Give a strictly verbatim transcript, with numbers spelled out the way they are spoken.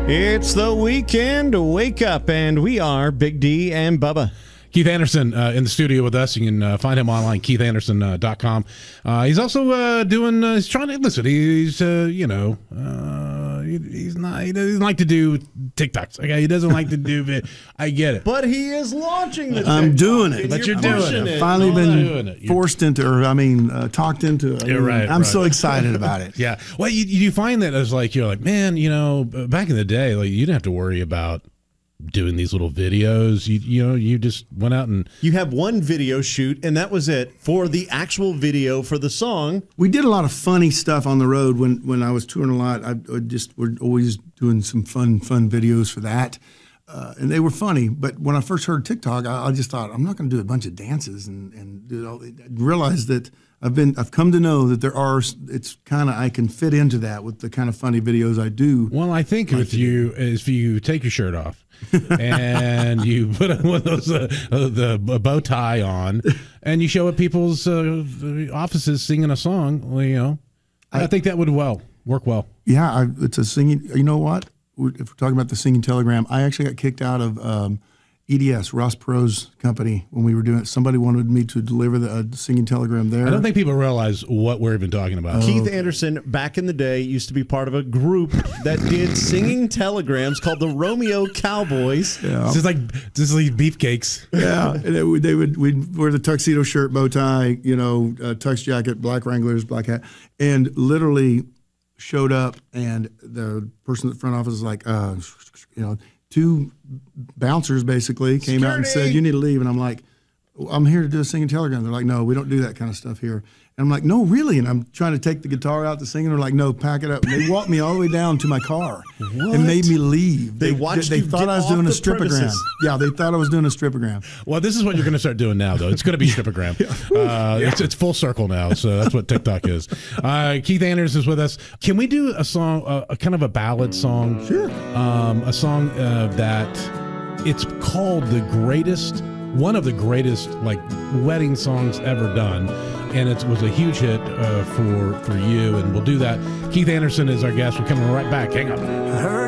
It's the weekend. Wake up, and we are Big D and Bubba. Keith Anderson uh, in the studio with us. You can uh, find him online, keith anderson dot com. Uh, he's also uh, doing, uh, he's trying to, listen, he's, uh, you know, uh, he, he's not, he doesn't like to do TikToks. Okay, he doesn't like to do it. I get it. But he is launching the I'm TikTok, doing it. But you're doing it. I've finally been it. forced into, or I mean, uh, talked into it. I You're mean, right, I'm right. so excited about it. Yeah. Well, you, you find that as like, you're like, man, you know, back in the day, like you didn't have to worry about doing these little videos. You you know, you just went out and You have one video shoot, and that was it for the actual video for the song. We did a lot of funny stuff on the road when, when I was touring a lot. I, I just were always doing some fun fun videos for that, uh, and they were funny. But when I first heard TikTok, I, I just thought I'm not going to do a bunch of dances and and do all, I realized that I've been I've come to know that there are it's kind of I can fit into that with the kind of funny videos I do. well, I think like if you do. if you take your shirt off and you put one of those uh, uh, the bow tie on and you show at people's uh, offices singing a song, well, you know, I, I think that would well work well. Yeah, I, it's a singing. You know what? We're, if we're talking about the singing telegram, I actually got kicked out of um, E D S, Ross Perot's company, when we were doing it. Somebody wanted me to deliver the uh, singing telegram there. I don't think people realize what we're even talking about. Oh. Keith Anderson, back in the day, used to be part of a group that did singing telegrams called the Romeo Cowboys. Yeah. This is like this is like beefcakes. Yeah, and they would, they would we'd wear the tuxedo shirt, bow tie, you know, uh, tux jacket, black Wranglers, black hat, and literally showed up, and the person at the front office was like, uh, you know, two bouncers basically came Security. out and said, "You need to leave," and I'm like, "I'm here to do a singing telegram." They're like, "No, we don't do that kind of stuff here." And I'm like, "No, really?" And I'm trying to take the guitar out to sing, and they're like, "No, pack it up." And they walked me all the way down to my car What? and made me leave. They watched They you thought get I was off doing a the stripogram. premises. Yeah, they thought I was doing a stripogram. Well, this is what you're going to start doing now, though. It's going to be stripogram. Uh, it's, it's full circle now, so that's what TikTok is. Uh, Keith Anderson is with us. Can we do a song, uh, a kind of a ballad song? Sure. Um, a song uh, that it's called the greatest, one of the greatest like wedding songs ever done, and it was a huge hit uh, for for you. And we'll do that. Keith Anderson is our guest. We're coming right back. Hang on.